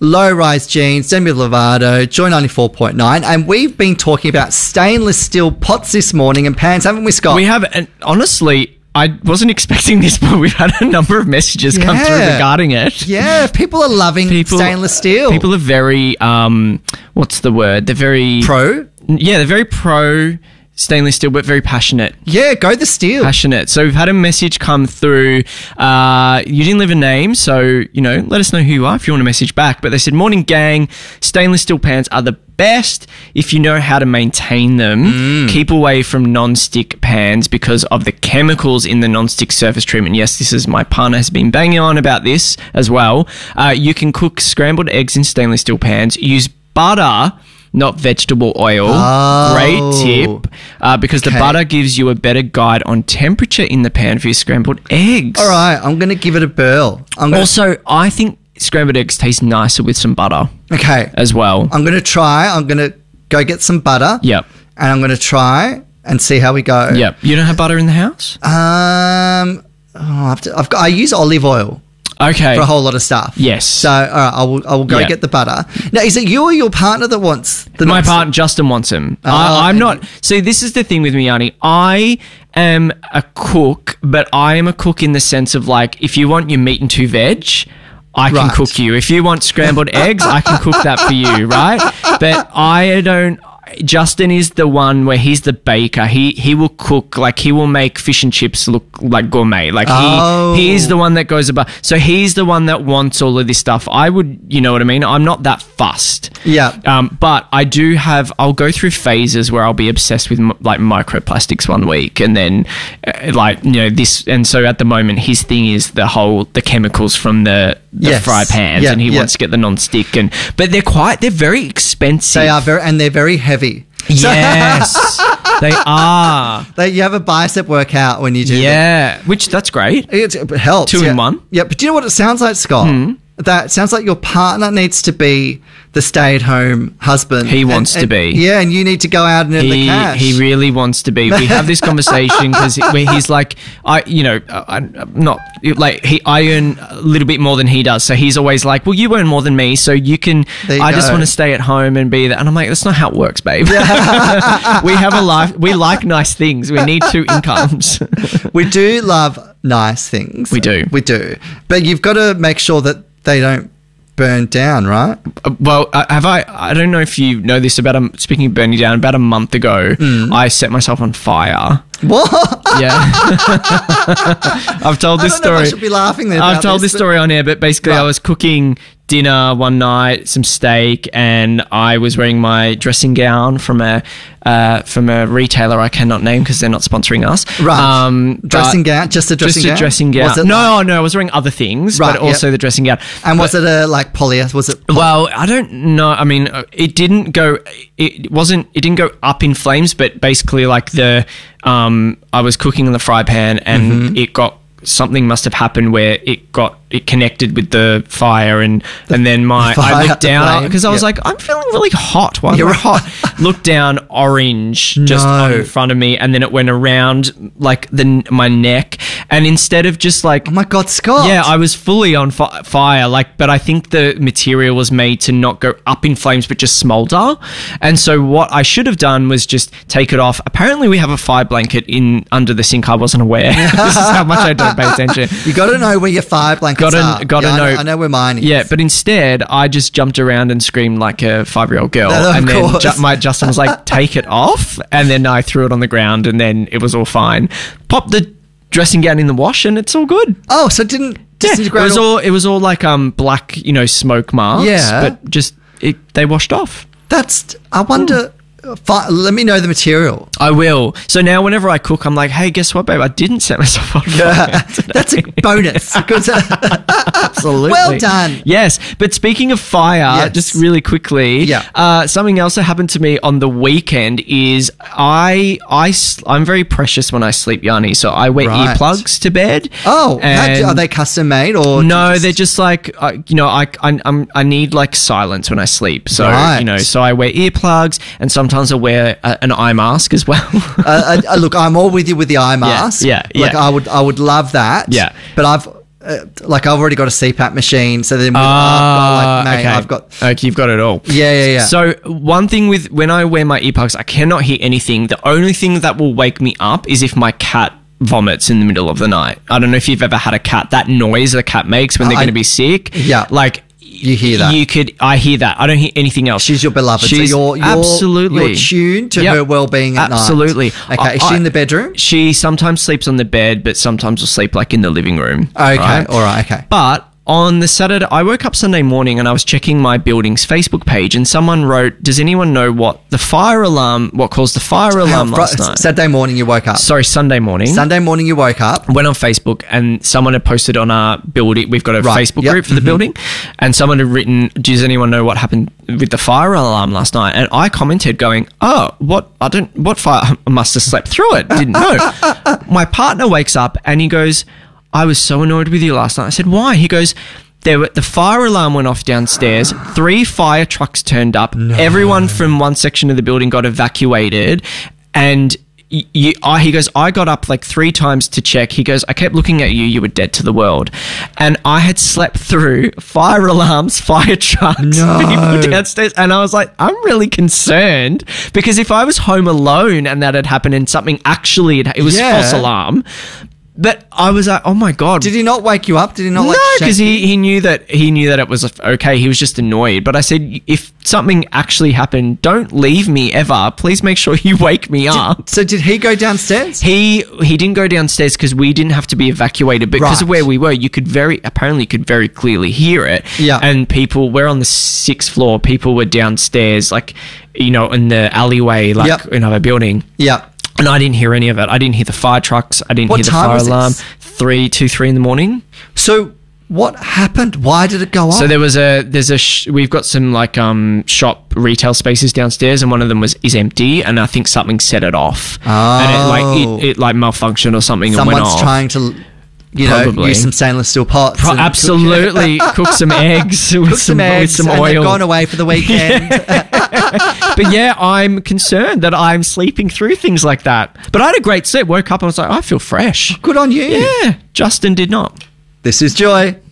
Low Rise Jeans, Demi Lovato, Joy 94.9, and we've been talking about stainless steel pots this morning and pans, haven't we, Scott? We have, and honestly, I wasn't expecting this, but we've had a number of messages come through regarding it. Yeah, people are loving stainless steel. People are very, what's the word? They're very... Pro? Yeah, they're very pro stainless steel, but very passionate. Yeah, go the steel. Passionate. So we've had a message come through. You didn't leave a name, so, let us know who you are if you want to message back. But they said, morning gang, stainless steel pans are the best if you know how to maintain them. Keep away from non-stick pans because of the chemicals in the non-stick surface treatment. Yes, my partner has been banging on about this as well. You can cook scrambled eggs in stainless steel pans. Use butter, not vegetable oil. Great tip, because the butter gives you a better guide on temperature in the pan for your scrambled eggs. All right, I'm going to give it a burl. Also, I think scrambled eggs taste nicer with some butter. Okay. As well. I'm going to try. I'm going to go get some butter. Yep. And I'm going to try and see how we go. Yep. You don't have butter in the house? I use olive oil. Okay. For a whole lot of stuff. Yes. So, all right, I will go get the butter. Now, is it you or your partner that wants the My partner, Justin, wants them. I'm not... See, this is the thing with me, Yanni. I am a cook, but I am a cook in the sense of, like, if you want your meat and 2 veg... I can cook you. If you want scrambled eggs, I can cook that for you, right? But I don't... Justin is the one where he's the baker. He will cook, like he will make fish and chips look like gourmet. Like he's the one that goes about. So he's the one that wants all of this stuff. I would, you know what I mean? I'm not that fussed. Yeah. But I do have, I'll go through phases where I'll be obsessed with like microplastics one week and then this. And so at the moment, his thing is the chemicals from the fry pans and he wants to get the non-stick but they're very expensive. They are they're very heavy. Yes, they are. You have a bicep workout when you do that. Which that's great. It helps. 2 in 1. Yeah, but do you know what it sounds like, Scott? That sounds like your partner needs to be the stay-at-home husband. He wants to be. Yeah, and you need to go out and earn the cash. He really wants to be. We have this conversation because he's like, I earn a little bit more than he does. So he's always like, well, you earn more than me, so you can, just want to stay at home and be there. And I'm like, that's not how it works, babe. We have a life. We like nice things. We need 2 incomes. We do love nice things. We do. But you've got to make sure that they don't burn down, right? Well, I don't know if you know this speaking of burning down, about a month ago, I set myself on fire. What? Yeah. I've told this story. I should be laughing there. I've told this story on air, but basically I was cooking dinner one night, some steak, and I was wearing my dressing gown from a retailer I cannot name because they're not sponsoring us. Right. Dressing gown? Just a dressing gown? Just a dressing gown. No, I was wearing other things, but also the dressing gown. And was it polyester? Was it? Well, I don't know. I mean, it didn't go up in flames, but basically like I was cooking in the fry pan and something must have happened where it connected with the fire and then I looked down because I was like, I'm feeling really hot. Why am I hot? Looked down, orange just in front of me, and then it went around like my neck, and instead of just like, oh my God, Scott. Yeah, I was fully on fire, but I think the material was made to not go up in flames but just smolder. And so what I should have done was just take it off. Apparently we have a fire blanket under the sink. I wasn't aware. This is how much I don't pay attention. You got to know where your fire blankets are. Got to know. I know where mine is. Yeah, but instead I just jumped around and screamed like a 5-year-old girl. Of course. Then Justin was like, take it off. And then I threw it on the ground and then it was all fine. Popped the dressing gown in the wash and it's all good. Oh, so it didn't disintegrate? It was all like black, smoke marks. Yeah. But they washed off. I wonder... Let me know the material. I will. So now whenever I cook, I'm like, hey, guess what, babe? I didn't set myself on fire. That's a bonus. Absolutely. Well done. Yes. But speaking of fire, just really quickly, something else that happened to me on the weekend is I'm very precious when I sleep, Yanni. So I wear earplugs to bed. Oh, are they custom made or? No, they're just like, I need like silence when I sleep. So, so I wear earplugs and sometimes I wear an eye mask as well. Look, I'm all with you with the eye mask. Yeah. Like I would love that. Yeah. But like I've already got a CPAP machine, so then I've got Okay, you've got it all. Yeah. So one thing with when I wear my earplugs, I cannot hear anything. The only thing that will wake me up is if my cat vomits in the middle of the night. I don't know if you've ever had a cat. That noise the cat makes when they're going to be sick. Yeah. Like, you hear that. I hear that. I don't hear anything else. She's your beloved. She's so you're absolutely. You're tuned to her well-being at absolutely. night. Okay. Is she in the bedroom? She sometimes sleeps on the bed, but sometimes will sleep like in the living room. Okay. Right? All right. Okay. But on the Saturday, I woke up Sunday morning and I was checking my building's Facebook page, and someone wrote, "Does anyone know what caused the fire alarm last night?" Saturday morning you woke up. Sorry, Sunday morning. Sunday morning you woke up. Went on Facebook and someone had posted on our building. We've got a Facebook group for the building, and someone had written, "Does anyone know what happened with the fire alarm last night?" And I commented, going, "What fire? I must have slept through it. Didn't know." My partner wakes up and he goes, "I was so annoyed with you last night." I said, "Why?" He goes, the fire alarm went off downstairs. 3 fire trucks turned up. No. Everyone from one section of the building got evacuated. And he goes, "I got up like 3 times to check." He goes, "I kept looking at you. You were dead to the world." And I had slept through fire alarms, fire trucks, people downstairs. And I was like, I'm really concerned, because if I was home alone and that had happened and something actually, it was false alarm. But I was like, oh my God. Did he not wake you up? Did he not? No, because he knew that it was okay. He was just annoyed. But I said, if something actually happened, don't leave me ever. Please make sure you wake me up. So did he go downstairs? He didn't go downstairs because we didn't have to be evacuated. But because of where we were, you could very clearly hear it. Yeah. And we're on the 6th floor. People were downstairs, like, in the alleyway, in our building. Yeah. And I didn't hear any of it. I didn't hear the fire trucks. I didn't hear the fire alarm. 3 in the morning. So what happened? Why did it go off? So we've got some shop retail spaces downstairs, and one of them is empty, and I think something set it off. Oh. And it malfunctioned or something. Someone's and went off. trying to use some stainless steel pots. Absolutely. Cook some eggs with some oil. And they've gone away for the weekend. But yeah, I'm concerned that I'm sleeping through things like that. But I had a great sleep. Woke up and I was like, I feel fresh. Good on you. Yeah. Justin did not. This is Joy.